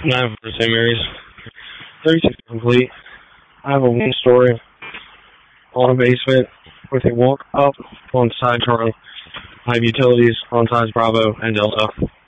9 for St. Mary's. 36 complete. I have a one-story on a basement with a walk-up on side Charlie. I have utilities on sides Bravo and Delta.